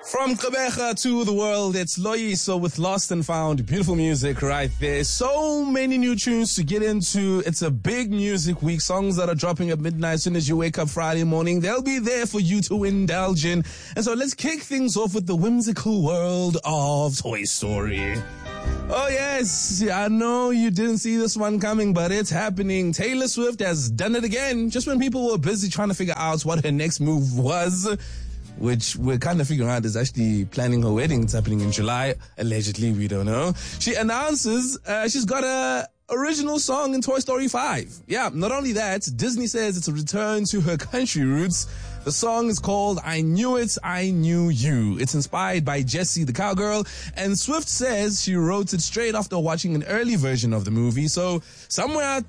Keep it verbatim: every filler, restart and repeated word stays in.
From Gqeberha to the world, it's Loyiso with Lost and Found. Beautiful music right there. So many new tunes to get into. It's a big music week. Songs that are dropping at midnight as soon as you wake up Friday morning. They'll be there for you to indulge in. And so let's kick things off with the whimsical world of Toy Story. Oh yes, I know you didn't see this one coming, but it's happening. Taylor Swift has done it again. Just when people were busy trying to figure out what her next move was, which we're kind of figuring out is actually planning her wedding. It's happening in July. Allegedly, we don't know. She announces uh, she's got a original song in Toy Story five. Yeah, not only that, Disney says it's a return to her country roots. The song is called I Knew It, I Knew You. It's inspired by Jessie the Cowgirl, and Swift says she wrote it straight after watching an early version of the movie. So somewhere out